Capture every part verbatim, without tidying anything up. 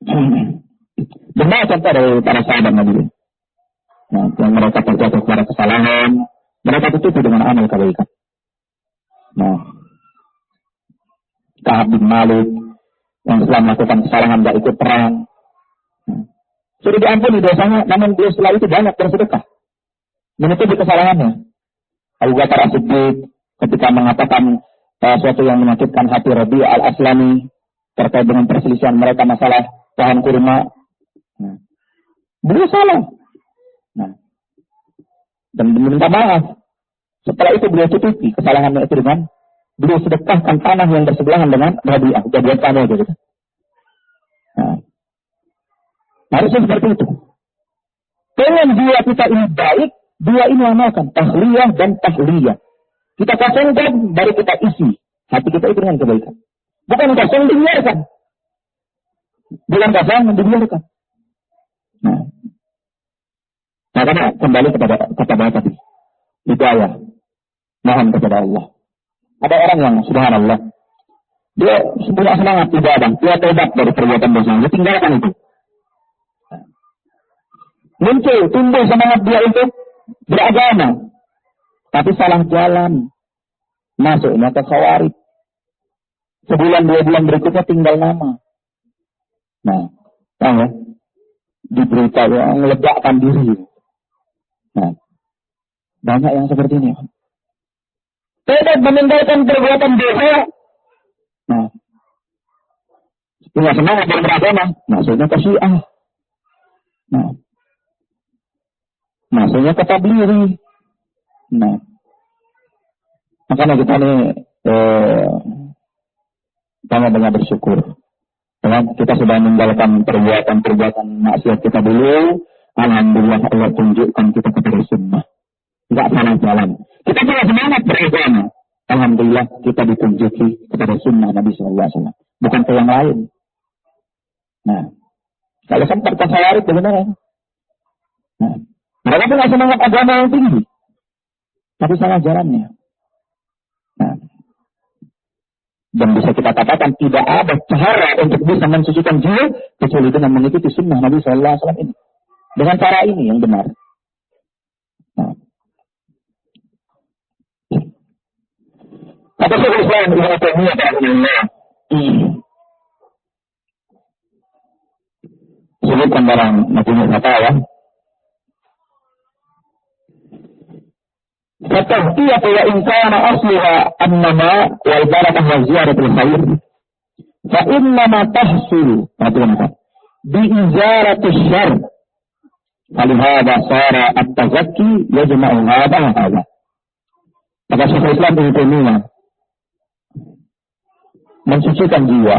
Benar contoh dari para sahabat Nabi. Nah, yang mereka terjatuh kepada kesalahan, mereka tutupi dengan amal kebaikan. Nah, Ka'ab bin Malik yang setelah melakukan kesalahan tidak ikut perang, nah, sudah diampuni dosanya, namun dia setelah itu banyak bersedekah, menutupi kesalahannya. Abu Bakar As-Siddiq ketika mengatakan uh, sesuatu yang menyakitkan hati Rabi' al-Aslami terkait dengan perselisihan mereka masalah pohon kurma, nah, beliau salah. Nah, dan meminta maaf. Setelah itu beliau tutupi kesalahannya itu dengan beliau sedekahkan tanah yang bersebelahan dengan Rabi'ah. Udah buat tanah aja gitu. Nah, harusnya seperti itu. Dengan jiwa kita ini baik, dua ini amalkan, tahliyah dan tahliyah. Kita kosongkan, baru kita isi hati kita itu dengan kebaikan. Bukan kosong dibiarkan. Bukan kosong dibiarkan. Nah, nah karena kembali kepada kepada tadi hidayah, mohon kepada Allah. Ada orang yang subhanallah, dia punya semangat ibadah, dia tobat dari perbuatan dosa, dia tinggalkan itu. Muncul, tumbuh semangat dia untuk beragama, tapi salah jalan, masuknya ke khawarij. Sebulan dua bulan berikutnya tinggal nama. Nah, tahu ya? Diberita yang meledakkan diri. Nah, banyak yang seperti ini. Tidak meninggalkan perbuatan dosa. Nah, punya semangat dan beragama, maksudnya ke Syiah. Nah, maksudnya ke Tablighi. Nah, makanya kita ini eh, banyak-banyak bersyukur. Karena kita sudah meninggalkan perbuatan-perbuatan maksiat kita dulu. Alhamdulillah Allah tunjukkan kita kepada sunnah. Tidak salah jalan. Kita punya semangat beragama. Alhamdulillah kita ditunjuki kepada sunnah Nabi Sallallahu Alaihi Wasallam. Bukan ke yang lain. Nah, kalau sempat ke khawarij bagaimana? Nah, mereka punya semangat agama yang tinggi, tapi salah jalannya. Nah, dan bisa kita katakan tidak ada cara untuk bisa mensucikan jiwa kecuali dengan mengikuti sunnah Nabi Sallallahu Alaihi Wasallam ini. Dengan cara ini yang benar. Nah, kata Syekhul Islam Ibnu Taimiyah rahimahullah, sebutkan dalam Majmu' Fatawa, fatahiyatu wa in kana asluha annama wal barakah wa ziyaratul khair fa innama tahsul bi izaratus syarr falihada sara at-tazakki yajma'u hadha wa hadha. Kata Syekhul Islam Ibnu Taimiyah, mensucikan jiwa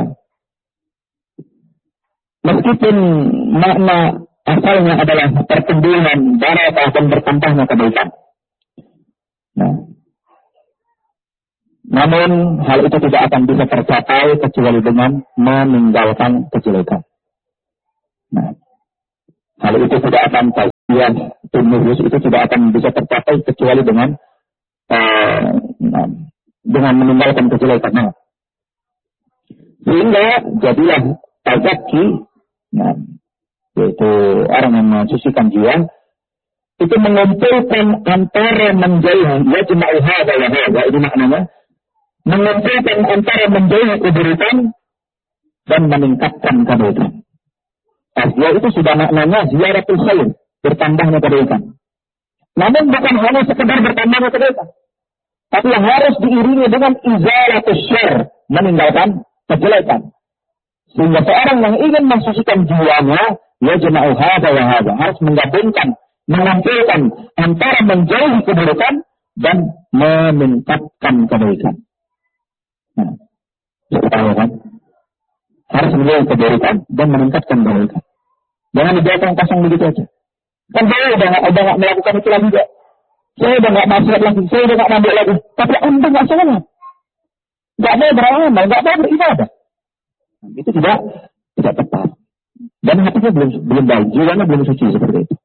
meskipun makna asalnya adalah pertumbuhan barakah dan bertambahnya kebaikan. Nah, namun hal itu tidak akan bisa tercapai kecuali dengan meninggalkan kejelekan. Nah, hal itu tidak akan tazkiyah nufus itu tidak akan bisa tercapai kecuali dengan uh, dengan meninggalkan kejelekan. Nah, sehingga jadilah tazakki, nah, yaitu orang yang mensucikan jiwa, itu mengumpulkan antara menjauhi yajma'u hadza wa hadza, itu maknanya mengumpulkan antara menjauhi keburukan dan meningkatkan kebaikan. Artinya itu sudah maknanya ziyaratul khair, bertambahnya kebaikan. Namun bukan hanya sekedar bertambahnya kebaikan, tapi yang harus diiringi dengan izalatus syarr, meninggalkan kejelekan. Sehingga seorang yang ingin mensucikan jiwanya, yajma'u hadza wa hadza, harus menggabungkan, mengumpulkan antara menjauhi keburukan dan meningkatkan kebaikan. Nah, tahu kan? Harus menjauhi keburukan dan meningkatkan kebaikan. Jangan dibiarkan kosong begitu aja. Kan saya udah nggak udah nggak melakukan itu lagi, Pak. Saya udah nggak maksiat lagi, saya udah nggak mabuk lagi. Tapi anda nggak sholat, nggak mau beramal, nggak mau beribadah. Itu tidak tidak tepat. Dan hatinya belum belum baik, jiwanya belum suci seperti itu.